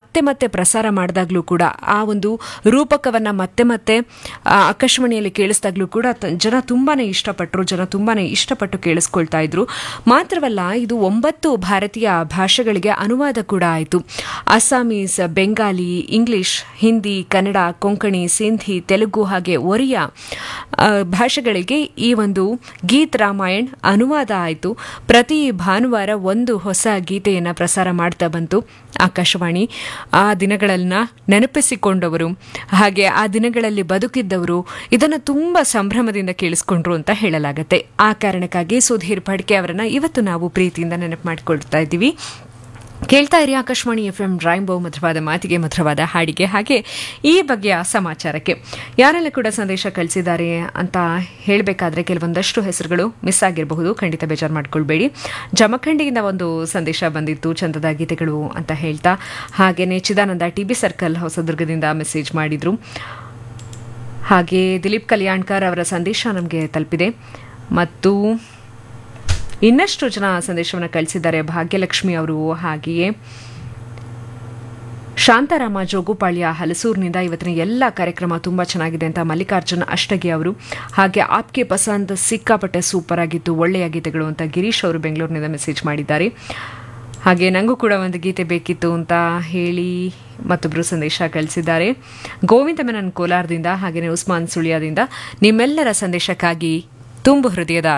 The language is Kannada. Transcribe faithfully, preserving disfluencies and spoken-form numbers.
ಮತ್ತೆ ಮತ್ತೆ ಪ್ರಸಾರ ಮಾಡಿದಾಗಲೂ ಕೂಡ ಆ ಒಂದು ರೂಪಕವನ್ನು ಮತ್ತೆ ಮತ್ತೆ ಆಕಾಶವಾಣಿಯಲ್ಲಿ ಕೇಳಿಸಿದಾಗಲೂ ಕೂಡ ಜನ ತುಂಬಾನೇ ಇಷ್ಟಪಟ್ಟರು, ಜನ ತುಂಬಾನೇ ಇಷ್ಟಪಟ್ಟು ಕೇಳಿಸ್ಕೊಳ್ತಾ ಇದ್ರು. ಮಾತ್ರವಲ್ಲ, ಇದು ಒಂಬತ್ತು ಭಾರತೀಯ ಭಾಷೆಗಳಿಗೆ ಅನುವಾದ ಕೂಡ ಆಯಿತು. ಅಸ್ಸಾಮೀಸ್, ಬೆಂಗಾಲಿ, ಇಂಗ್ಲಿಷ್, ಹಿಂದಿ, ಕನ್ನಡ, ಕೊಂಕಣಿ, ಸಿಂಧಿ, ತೆಲುಗು ಹಾಗೆ ಒರಿಯಾ ಭಾಷೆಗಳಿಗೆ ಈ ಒಂದು ಗೀತ್ ರಾಮಾಯಣ್ ಅನುವಾದ ಆಯಿತು. ಪ್ರತಿ ಭಾನುವಾರ ಒಂದು ಹೊಸ ಗೀತೆಯನ್ನು ಪ್ರಸಾರ ಮಾಡ್ತಾ ಬಂತು ಆಕಾಶವಾಣಿ. ಆ ದಿನಗಳನ್ನ ನೆನಪಿಸಿಕೊಂಡವರು ಹಾಗೆ ಆ ದಿನಗಳಲ್ಲಿ ಬದುಕಿದ್ದವರು ಇದನ್ನು ತುಂಬಾ ಸಂಭ್ರಮದಿಂದ ಕೇಳಿಸ್ಕೊಂಡ್ರು ಅಂತ ಹೇಳಲಾಗತ್ತೆ. ಆ ಕಾರಣಕ್ಕಾಗಿ ಸುಧೀರ್ ಫಡ್ಕೆ ಅವರನ್ನ ಇವತ್ತು ನಾವು ಪ್ರೀತಿಯಿಂದ ನೆನಪು ಮಾಡಿಕೊಳ್ತಾ ಇದ್ದೀವಿ. ಕೇಳ್ತಾ ಇರಿ ಆಕಾಶವಾಣಿ ಎಫ್ ಎಂ ರೈನ್ಬೋ, ಮಧುರವಾದ ಮಾತಿಗೆ ಮಧುರವಾದ ಹಾಡಿಗೆ. ಹಾಗೆ ಈ ಬಗೆಯ ಸಮಾಚಾರಕ್ಕೆ ಯಾರೆಲ್ಲ ಕೂಡ ಸಂದೇಶ ಕಳಿಸಿದ್ದಾರೆ ಅಂತ ಹೇಳಬೇಕಾದ್ರೆ ಕೆಲವೊಂದಷ್ಟು ಹೆಸರುಗಳು ಮಿಸ್ ಆಗಿರಬಹುದು, ಖಂಡಿತ ಬೇಜಾರು ಮಾಡ್ಕೊಳ್ಬೇಡಿ. ಜಮಖಂಡಿಯಿಂದ ಒಂದು ಸಂದೇಶ ಬಂದಿತ್ತು, ಚಂದದ ಗೀತೆಗಳು ಅಂತ ಹೇಳ್ತಾ. ಹಾಗೇನೆ Chidananda T B circle ಹೊಸದುರ್ಗದಿಂದ message ಮಾಡಿದ್ರು. ಹಾಗೆ ದಿಲೀಪ್ ಕಲ್ಯಾಣ್ಕರ್ ಅವರ ಸಂದೇಶ ನಮಗೆ ತಲುಪಿದೆ. ಮತ್ತು ಇನ್ನಷ್ಟು ಜನ ಸಂದೇಶವನ್ನು ಕಳಿಸಿದ್ದಾರೆ. ಭಾಗ್ಯಲಕ್ಷ್ಮಿ ಅವರು, ಹಾಗೆಯೇ ಶಾಂತಾರಾಮ ಜೋಗುಪಾಳ್ಯ ಹಲಸೂರಿನಿಂದ ಇವತ್ತಿನ ಎಲ್ಲ ಕಾರ್ಯಕ್ರಮ ತುಂಬ ಚೆನ್ನಾಗಿದೆ ಅಂತ ಮಲ್ಲಿಕಾರ್ಜುನ್ ಅಷ್ಟಗಿ ಅವರು. ಹಾಗೆ ಆಪ್ಕೆ ಪಸಂದ್ ಸಿಕ್ಕಾಪಟ್ಟೆ ಸೂಪರ್ ಆಗಿತ್ತು, ಒಳ್ಳೆಯ ಗೀತೆಗಳು ಅಂತ ಗಿರೀಶ್ ಅವರು ಬೆಂಗಳೂರಿನಿಂದ ಮೆಸೇಜ್ ಮಾಡಿದ್ದಾರೆ. ಹಾಗೆ ನನಗೂ ಕೂಡ ಒಂದು ಗೀತೆ ಬೇಕಿತ್ತು ಅಂತ ಹೇಳಿ ಮತ್ತೊಬ್ಬರು ಸಂದೇಶ ಕಳಿಸಿದ್ದಾರೆ. ಗೋವಿಂದ ಮೆನನ್ ಕೋಲಾರದಿಂದ, ಹಾಗೆಯೇ ಉಸ್ಮಾನ್ ಸುಳ್ಯದಿಂದ ನಿಮ್ಮೆಲ್ಲರ ಸಂದೇಶಕ್ಕಾಗಿ ತುಂಬು ಹೃದಯದ